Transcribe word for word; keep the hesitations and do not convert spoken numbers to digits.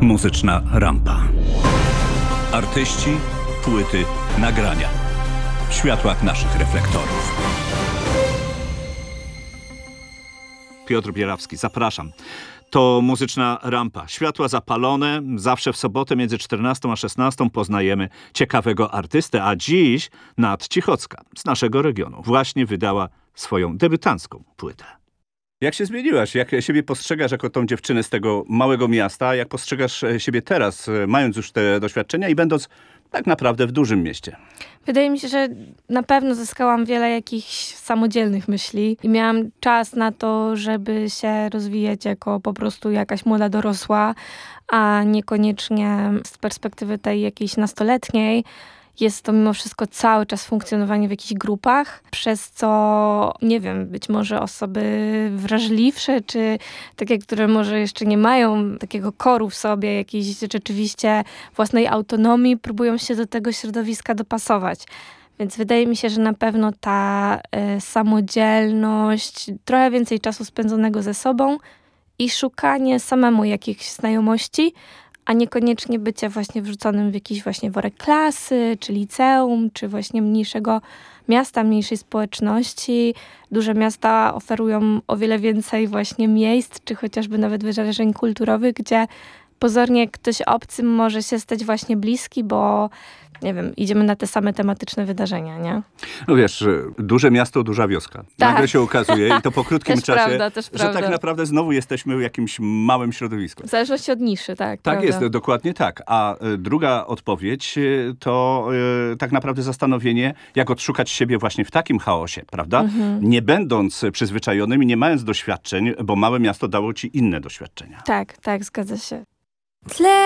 Muzyczna rampa. Artyści, płyty, nagrania. W światłach naszych reflektorów. Piotr Bierawski, zapraszam. To Muzyczna rampa. Światła zapalone. Zawsze w sobotę między czternastą a szesnastą poznajemy ciekawego artystę, a dziś Nat Cichocka z naszego regionu właśnie wydała swoją debiutancką płytę. Jak się zmieniłaś? Jak siebie postrzegasz jako tą dziewczynę z tego małego miasta? Jak postrzegasz siebie teraz, mając już te doświadczenia i będąc tak naprawdę w dużym mieście? Wydaje mi się, że na pewno zyskałam wiele jakichś samodzielnych myśli i miałam czas na to, żeby się rozwijać jako po prostu jakaś młoda dorosła, a niekoniecznie z perspektywy tej jakiejś nastoletniej. Jest to mimo wszystko cały czas funkcjonowanie w jakichś grupach, przez co, nie wiem, być może osoby wrażliwsze, czy takie, które może jeszcze nie mają takiego koru w sobie, jakiejś rzeczywiście własnej autonomii, próbują się do tego środowiska dopasować. Więc wydaje mi się, że na pewno ta y, samodzielność, trochę więcej czasu spędzonego ze sobą i szukanie samemu jakichś znajomości, a niekoniecznie bycie właśnie wrzuconym w jakiś właśnie worek klasy, czy liceum, czy właśnie mniejszego miasta, mniejszej społeczności. Duże miasta oferują o wiele więcej właśnie miejsc, czy chociażby nawet wydarzeń kulturowych, gdzie pozornie ktoś obcy może się stać właśnie bliski, bo nie wiem, idziemy na te same tematyczne wydarzenia, nie? No wiesz, duże miasto, duża wioska. Tak. Nagle się okazuje i to po krótkim też czasie, prawda, też że prawda. tak naprawdę znowu jesteśmy w jakimś małym środowisku. W zależności od niszy, tak. Tak prawda. jest, dokładnie tak. A y, druga odpowiedź y, to y, tak naprawdę zastanowienie, jak odszukać siebie właśnie w takim chaosie, prawda? Mhm. Nie będąc przyzwyczajonym i nie mając doświadczeń, bo małe miasto dało ci inne doświadczenia. Tak, tak, zgadza się. Tle